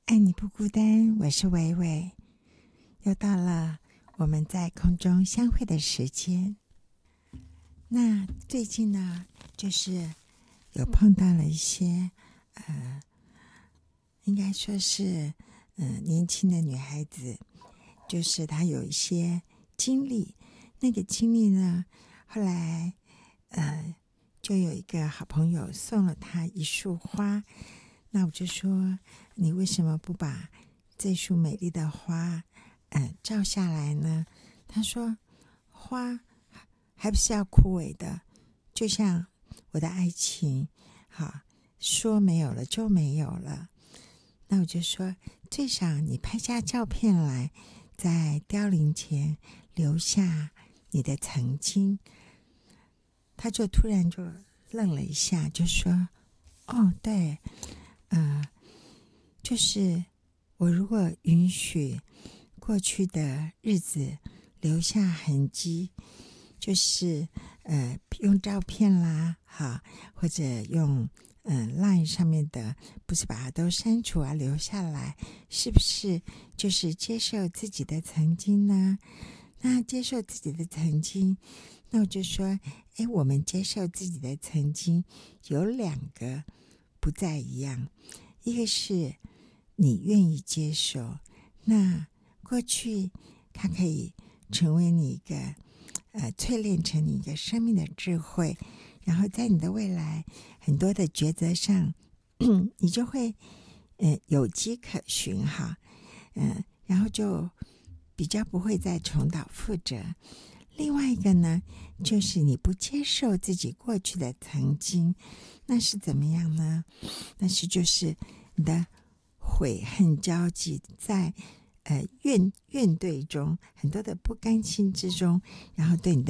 爱你不孤单，我是伟伟，又到了我们在空中相会的时间。那最近呢，就是有碰到了一些应该说是年轻的女孩子，就是她有一些经历，那个经历呢，后来就有一个好朋友送了她一束花，那我就说你为什么不把这束美丽的花照下来呢？他说花还不是要枯萎的，就像我的爱情，好，说没有了就没有了。那我就说最少你拍下照片来，在凋零前留下你的曾经。他就突然就愣了一下，就说哦对，就是我如果允许过去的日子留下痕迹，就是用照片啦，好，或者用LINE 上面的，不是把它都删除啊，留下来，是不是就是接受自己的曾经呢？那接受自己的曾经，那我就说，我们接受自己的曾经有两个不再一样，一个是你愿意接受，那过去它可以成为你一个淬炼成你一个生命的智慧，然后在你的未来很多的抉择上你就会有迹可循哈，然后就比较不会再重蹈覆辙。另外一个呢，就是你不接受自己过去的曾经，那是怎么样呢？那是就是你的悔恨交集，在怨怼中，很多的不甘心之中，然后对你的